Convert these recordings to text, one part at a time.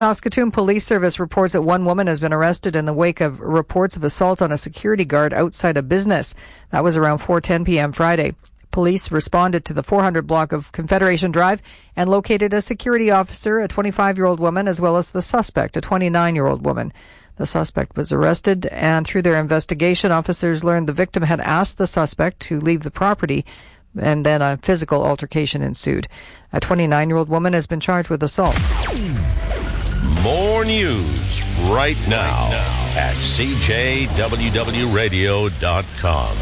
Saskatoon Police Service reports that one woman has been arrested in the wake of reports of assault on a security guard outside a business. That was around 4:10 p.m. Friday. Police responded to the 400 block of Confederation Drive and located a security officer, a 25-year-old woman, as well as the suspect, a 29-year-old woman. The suspect was arrested, and through their investigation, officers learned the victim had asked the suspect to leave the property, and then a physical altercation ensued. A 29-year-old woman has been charged with assault. More news right now at CJWWRadio.com.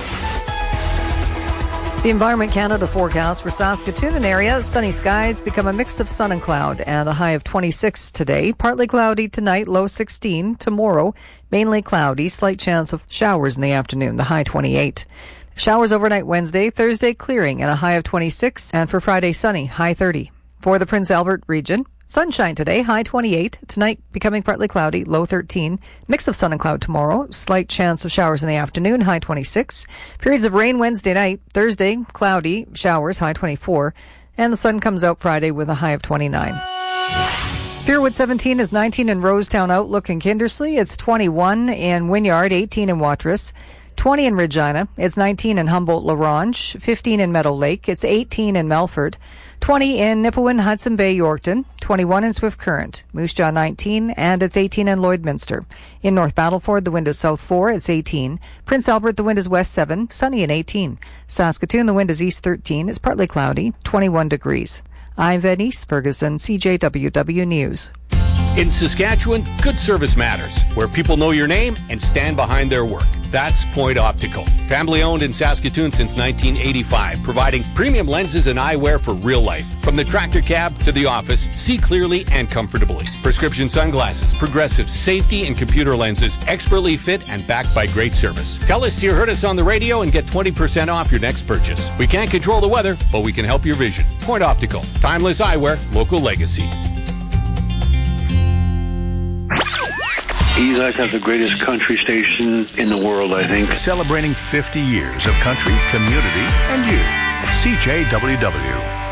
The Environment Canada forecast for Saskatoon and area. Sunny skies become a mix of sun and cloud and a high of 26 today. Partly cloudy tonight, low 16. Tomorrow, mainly cloudy, slight chance of showers in the afternoon, the high 28. Showers overnight Wednesday, Thursday clearing and a high of 26. And for Friday, sunny, high 30. For the Prince Albert region, sunshine today, high 28. Tonight, becoming partly cloudy, low 13. Mix of sun and cloud tomorrow. Slight chance of showers in the afternoon, high 26. Periods of rain Wednesday night. Thursday, cloudy, showers, high 24. And the sun comes out Friday with a high of 29. Spearwood 17 is 19 in Rosetown Outlook and Kindersley. It's 21 in Wynyard, 18 in Watrous. 20 in Regina. It's 19 in Humboldt-La-Ronge. 15 in Meadow Lake. It's 18 in Melfort. 20 in Nipawin, Hudson Bay, Yorkton. 21 in Swift Current. Moose Jaw 19, and it's 18 in Lloydminster. In North Battleford, the wind is south 4. It's 18. Prince Albert, the wind is west 7. Sunny and 18. Saskatoon, the wind is east 13. It's partly cloudy. 21 degrees. I'm Venice Ferguson, CJWW News. In Saskatchewan, good service matters, where people know your name and stand behind their work. That's Point Optical. Family owned in Saskatoon since 1985, providing premium lenses and eyewear for real life. From the tractor cab to the office, see clearly and comfortably. Prescription sunglasses, progressive safety and computer lenses, expertly fit and backed by great service. Tell us you heard us on the radio and get 20% off your next purchase. We can't control the weather, but we can help your vision. Point Optical. Timeless eyewear, local legacy. You guys have the greatest country station in the world, I think. Celebrating 50 years of country, community, and you. CJWW.